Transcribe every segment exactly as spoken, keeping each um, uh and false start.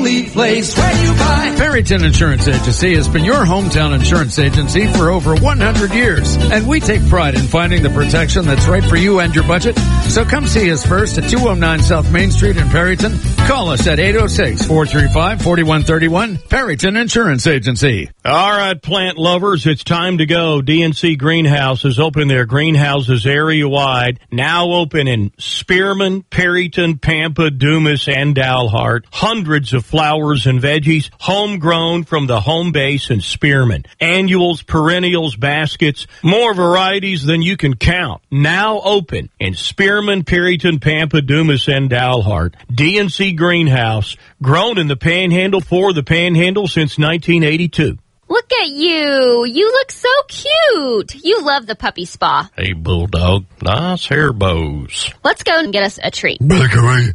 only place where you buy. Perryton Insurance Agency has been your hometown insurance agency for over one hundred years, and we take pride in finding the protection that's right for you and your budget. So come see us first at two oh nine South Main Street in Perryton. Call us at eight oh six, four three five, four one three one. Perryton Insurance Agency. All right, plant lovers, it's time to go. D N C Greenhouses open their greenhouses area-wide, now open in Spearman, Perryton, Pampa, Dumas, and Dalhart. Hundreds of flowers and veggies, homegrown from the home base in Spearman. Annuals, perennials, baskets, more varieties than you can count. Now open in Spearman, Perryton, Pampa, Dumas, and Dalhart. D N C Greenhouse, grown in the Panhandle for the Panhandle since nineteen eighty-two. Look at you. You look so cute. You love the puppy spa. Hey, Bulldog. Nice hair bows. Let's go and get us a treat. Bakery.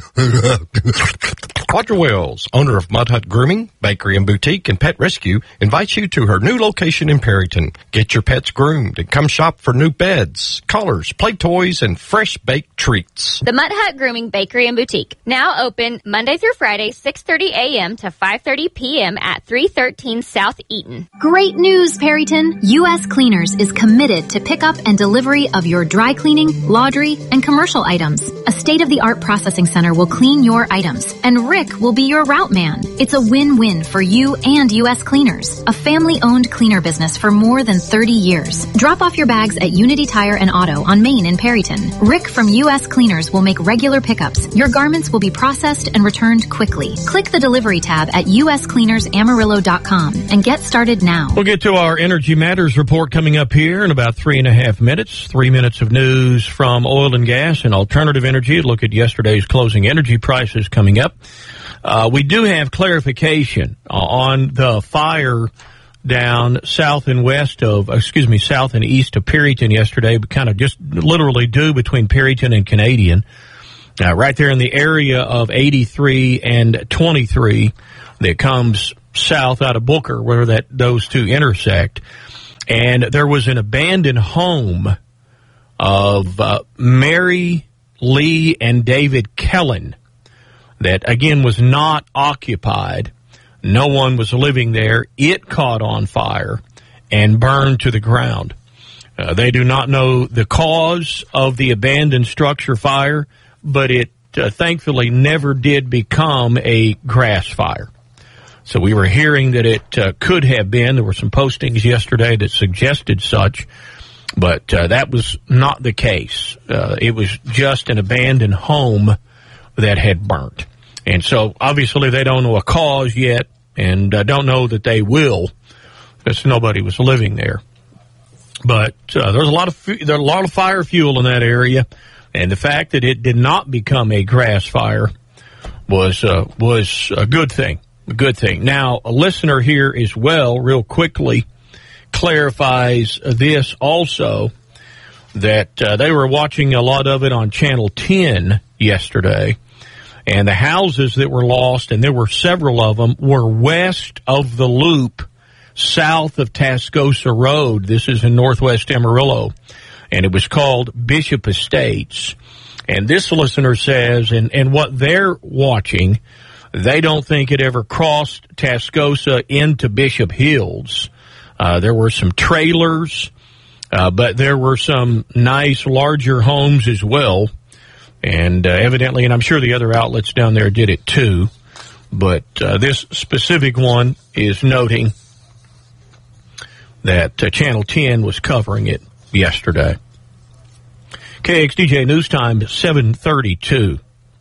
Quadra Wells, owner of Mud Hut Grooming, Bakery and Boutique, and Pet Rescue, invites you to her new location in Perryton. Get your pets groomed and come shop for new beds, collars, play toys, and fresh baked treats. The Mud Hut Grooming, Bakery and Boutique. Now open Monday through Friday, six thirty a.m. to five thirty p.m. at three thirteen South Eaton. Great news, Perryton! U S Cleaners is committed to pickup and delivery of your dry cleaning, laundry, and commercial items. A state-of-the-art processing center will clean your items, and Rick will be your route man. It's a win-win for you and U S Cleaners, a family-owned cleaner business for more than thirty years. Drop off your bags at Unity Tire and Auto on Main in Perryton. Rick from U S Cleaners will make regular pickups. Your garments will be processed and returned quickly. Click the delivery tab at u s cleaners amarillo dot com and get started now. We'll get to our Energy Matters report coming up here in about three and a half minutes. Three minutes of news from oil and gas and alternative energy. Look at yesterday's closing energy prices coming up. Uh, we do have clarification on the fire down south and west of, excuse me, south and east of Perryton yesterday, but kind of just literally due between Perryton and Canadian. Uh, right there in the area of eighty-three and twenty-three that comes south out of Booker, where that those two intersect. And there was an abandoned home of uh, Mary Lee and David Kellen that, again, was not occupied. No one was living there. It caught on fire and burned to the ground. Uh, they do not know the cause of the abandoned structure fire, but it uh, thankfully never did become a grass fire. So we were hearing that it uh, could have been. There were some postings yesterday that suggested such, but uh, that was not the case. Uh, it was just an abandoned home that had burnt. And so obviously they don't know a cause yet, and uh, don't know that they will, because nobody was living there. But uh, there's a lot of fu- there's a lot of fire fuel in that area, and the fact that it did not become a grass fire was uh, was a good thing. A good thing. Now, a listener here as well, real quickly, clarifies this also, that uh, they were watching a lot of it on Channel ten yesterday, and the houses that were lost, and there were several of them, were west of the loop, south of Tascosa Road. This is in northwest Amarillo, and it was called Bishop Estates. And this listener says, and, and what they're watching, they don't think it ever crossed Tascosa into Bishop Hills. Uh, there were some trailers, uh, but there were some nice, larger homes as well. And uh, evidently, and I'm sure the other outlets down there did it too, but uh, this specific one is noting that uh, Channel ten was covering it yesterday. K X D J News Time, seven thirty-two.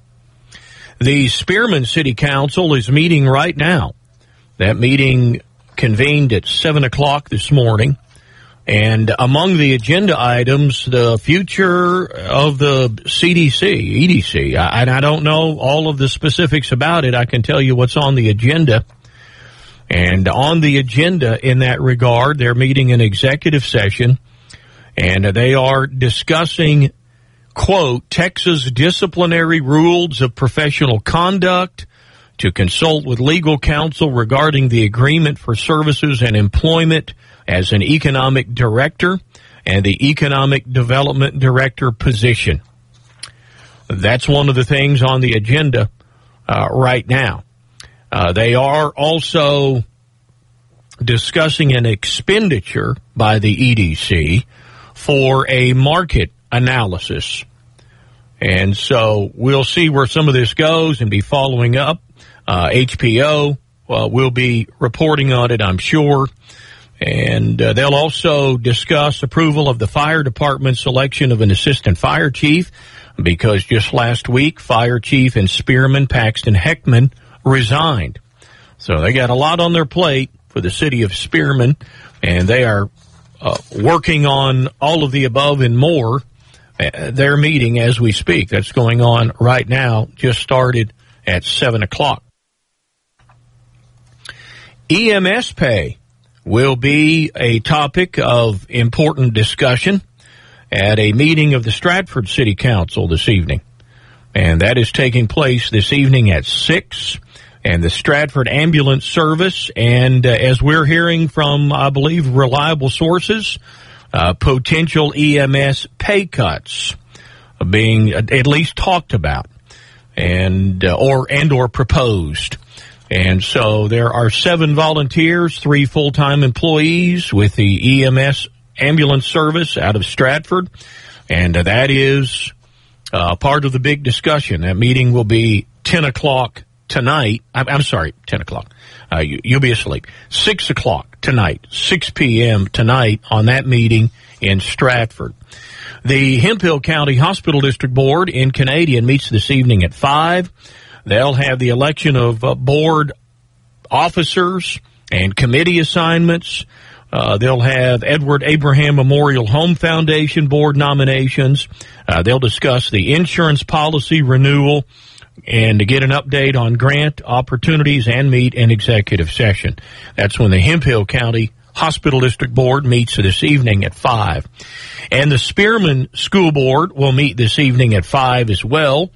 The Spearman City Council is meeting right now. That meeting convened at seven o'clock this morning. And among the agenda items, the future of the C D C, E D C. I, and I don't know all of the specifics about it. I can tell you what's on the agenda. And on the agenda in that regard, they're meeting an executive session. And they are discussing, quote, Texas disciplinary rules of professional conduct, to consult with legal counsel regarding the agreement for services and employment as an economic director and the economic development director position. That's one of the things on the agenda uh, right now. Uh, they are also discussing an expenditure by the E D C for a market analysis. And so we'll see where some of this goes and be following up. Uh, H P O uh, will be reporting on it, I'm sure. And uh, they'll also discuss approval of the fire department's selection of an assistant fire chief, because just last week, Fire Chief in Spearman, Paxton Heckman, resigned. So they got a lot on their plate for the city of Spearman, and they are uh, working on all of the above and more. Uh, they're meeting as we speak. That's going on right now, just started at seven o'clock. E M S pay will be a topic of important discussion at a meeting of the Stratford City Council this evening. And that is taking place this evening at six. And the Stratford Ambulance Service, and uh, as we're hearing from, I believe, reliable sources, uh, potential E M S pay cuts are being at least talked about and uh, or and or proposed. And so there are seven volunteers, three full-time employees with the E M S Ambulance Service out of Stratford, and uh, that is uh, part of the big discussion. That meeting will be ten o'clock tonight. I'm, I'm sorry, ten o'clock. Uh, you, you'll be asleep. six o'clock tonight, six p.m. tonight on that meeting in Stratford. The Hemphill County Hospital District Board in Canadian meets this evening at five. They'll have the election of uh, board officers and committee assignments. Uh, they'll have Edward Abraham Memorial Home Foundation board nominations. Uh, they'll discuss the insurance policy renewal and to get an update on grant opportunities and meet in executive session. That's when the Hemphill County Hospital District Board meets this evening at five. And the Spearman School Board will meet this evening at five as well.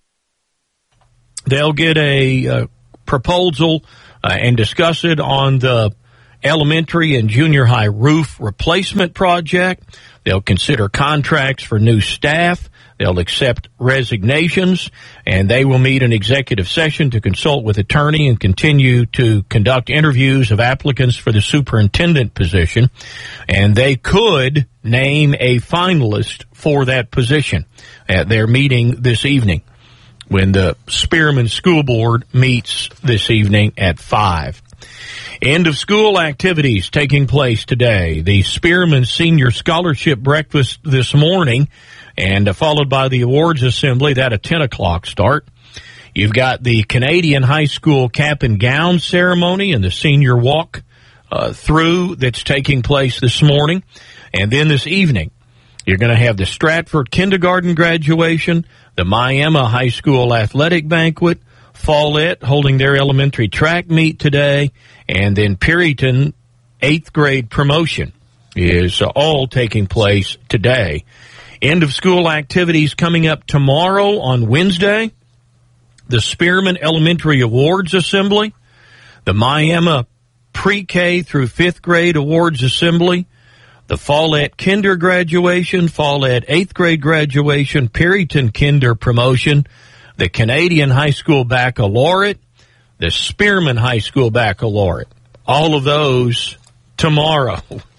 They'll get a uh, proposal uh, and discuss it on the elementary and junior high roof replacement project. They'll consider contracts for new staff. They'll accept resignations, and they will meet an executive session to consult with attorney and continue to conduct interviews of applicants for the superintendent position. And they could name a finalist for that position at their meeting this evening, when the Spearman School Board meets this evening at five. End of school activities taking place today. The Spearman Senior Scholarship Breakfast this morning, and uh, followed by the awards assembly, that at ten o'clock start. You've got the Canadian High School Cap and Gown ceremony and the senior walk uh, through that's taking place this morning. And then this evening, you're going to have the Stratford Kindergarten graduation, the Miami High School Athletic Banquet, Follett holding their elementary track meet today, and then Perryton eighth grade promotion is uh, all taking place today. End of school activities coming up tomorrow on Wednesday. The Spearman Elementary Awards Assembly, the Miami Pre-K through fifth grade Awards Assembly, the Follett Kinder graduation, Follett eighth grade graduation, Perryton Kinder promotion, the Canadian High School Baccalaureate, the Spearman High School Baccalaureate. All of those tomorrow.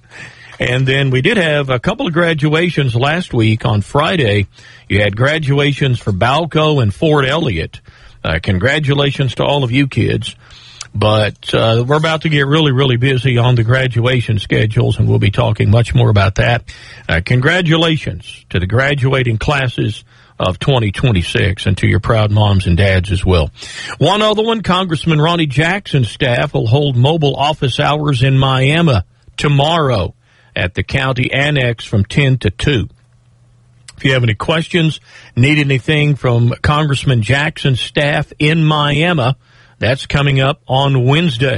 And then we did have a couple of graduations last week on Friday. You had graduations for Balco and Fort Elliott. Uh, congratulations to all of you kids. But uh, we're about to get really, really busy on the graduation schedules, and we'll be talking much more about that. Uh, congratulations to the graduating classes of twenty twenty-six, and to your proud moms and dads as well. One other one, Congressman Ronnie Jackson's staff will hold mobile office hours in Miami tomorrow at the county annex from ten to two. If you have any questions, need anything from Congressman Jackson's staff in Miami, that's coming up on Wednesday.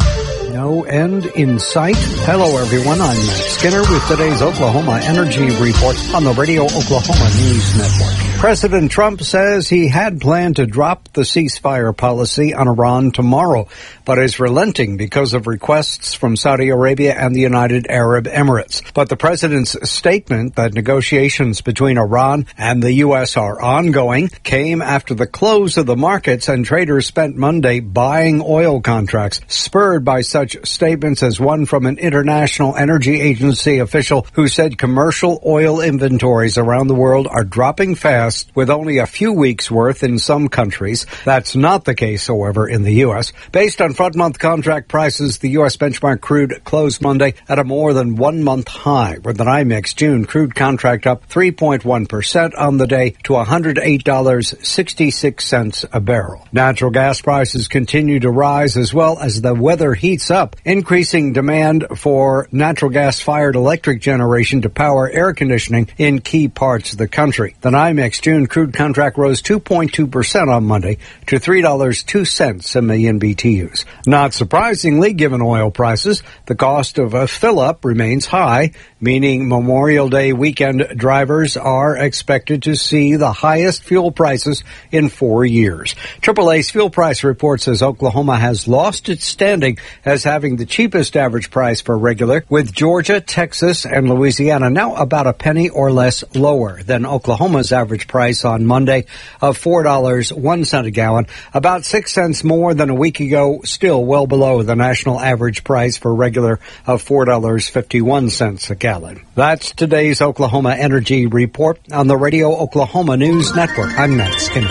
No end in sight. Hello, everyone. I'm Matt Skinner with today's Oklahoma Energy Report on the Radio Oklahoma News Network. President Trump says he had planned to drop the ceasefire policy on Iran tomorrow, but is relenting because of requests from Saudi Arabia and the United Arab Emirates. But the president's statement that negotiations between Iran and the U S are ongoing came after the close of the markets, and traders spent Monday buying oil contracts, spurred by such statements as one from an International Energy Agency official who said commercial oil inventories around the world are dropping fast, with only a few weeks' worth in some countries. That's not the case, however, in the U S. Based on front-month contract prices, the U S benchmark crude closed Monday at a more than one-month high, with the NYMEX June crude contract up three point one percent on the day to one hundred eight dollars and sixty-six cents a barrel. Natural gas prices continue to rise as well as the weather heats up, increasing demand for natural gas-fired electric generation to power air conditioning in key parts of the country. The NYMEX June crude contract rose two point two percent on Monday to three dollars and two cents a million B T Us. Not surprisingly, given oil prices, the cost of a fill-up remains high, meaning Memorial Day weekend drivers are expected to see the highest fuel prices in four years. Triple A's fuel price report says Oklahoma has lost its standing as having the cheapest average price for regular, with Georgia, Texas, and Louisiana now about a penny or less lower than Oklahoma's average price on Monday of four dollars and one cent a gallon, about six cents more than a week ago, still well below the national average price for regular of four dollars and fifty-one cents a gallon. That's today's Oklahoma Energy Report on the Radio Oklahoma News Network. I'm Matt Skinner.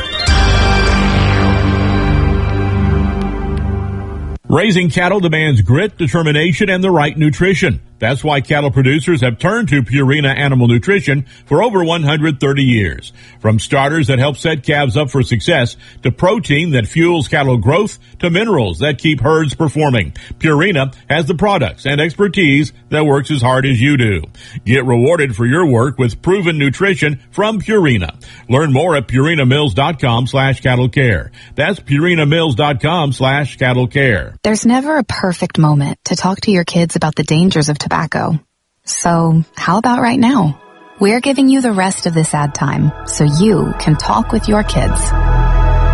Raising cattle demands grit, determination, and the right nutrition. That's why cattle producers have turned to Purina Animal Nutrition for over one hundred thirty years. From starters that help set calves up for success, to protein that fuels cattle growth, to minerals that keep herds performing, Purina has the products and expertise that works as hard as you do. Get rewarded for your work with proven nutrition from Purina. Learn more at purinamills.com slash cattle care. That's purinamills.com slash cattle care. There's never a perfect moment to talk to your kids about the dangers of tobacco. So how about right now? We're giving you the rest of this ad time so you can talk with your kids.